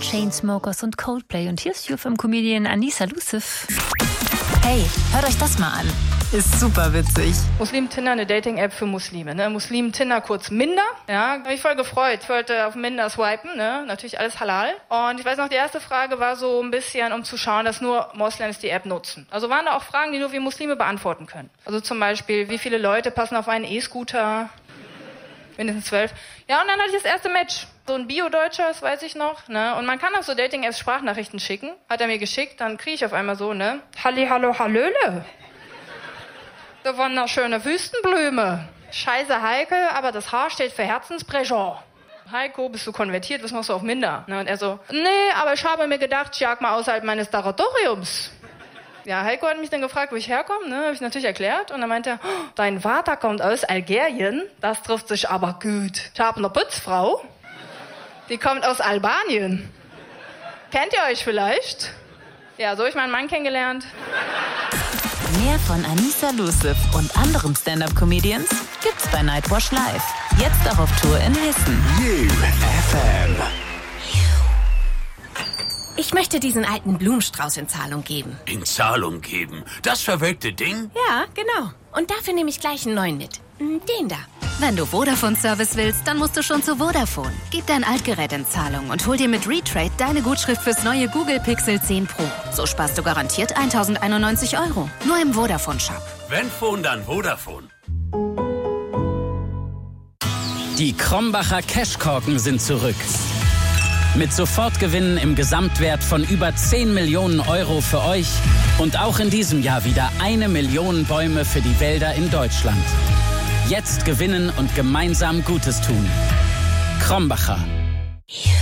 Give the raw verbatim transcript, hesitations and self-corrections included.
Chainsmokers und Coldplay. Und hier ist U F M-Comedian Anissa Lusif. Hey, hört euch das mal an. Ist super witzig. Muslim Tinder, eine Dating-App für Muslime. Ne? Muslim Tinder, kurz Minder. Ja, habe ich voll gefreut. Ich wollte auf Minder swipen, ne? Natürlich alles halal. Und ich weiß noch, die erste Frage war so ein bisschen, um zu schauen, dass nur Moslems die App nutzen. Also waren da auch Fragen, die nur wir Muslime beantworten können. Also zum Beispiel, wie viele Leute passen auf einen E-Scooter? Mindestens zwölf. Ja, und dann hatte ich das erste Match. So ein Bio-Deutscher, das weiß ich noch. Ne? Und man kann auf so Dating-Apps Sprachnachrichten schicken. Hat er mir geschickt, dann kriege ich auf einmal so, ne? Halli, hallo, hallöle. Da war eine schöne Wüstenblume. Scheiße Heike, aber das H steht für Herzensbrecher. Heiko, bist du konvertiert? Was machst du auf Minder? Ne? Und er so, nee, aber ich habe mir gedacht, ich jag mal außerhalb meines Territoriums. Ja, Heiko hat mich dann gefragt, wo ich herkomme, ne? Habe ich natürlich erklärt. Und dann meinte er, oh, dein Vater kommt aus Algerien. Das trifft sich aber gut. Ich habe eine Putzfrau. Die kommt aus Albanien. Kennt ihr euch vielleicht? Ja, so habe ich meinen Mann kennengelernt. Mehr von Anissa Lusif und anderen Stand-Up-Comedians gibt's bei Nightwash Live. Jetzt auch auf Tour in Hessen. U F M. Ich möchte diesen alten Blumenstrauß in Zahlung geben. In Zahlung geben? Das verwelkte Ding? Ja, genau. Und dafür nehme ich gleich einen neuen mit. Den da. Wenn du Vodafone-Service willst, dann musst du schon zu Vodafone. Gib dein Altgerät in Zahlung und hol dir mit Retrade deine Gutschrift fürs neue Google Pixel zehn Pro. So sparst du garantiert tausendeinundneunzig Euro. Nur im Vodafone-Shop. Wenn Phone, dann Vodafone. Die Krombacher Cashkorken sind zurück. Mit Sofortgewinnen im Gesamtwert von über zehn Millionen Euro für euch und auch in diesem Jahr wieder eine Million Bäume für die Wälder in Deutschland. Jetzt gewinnen und gemeinsam Gutes tun. Krombacher.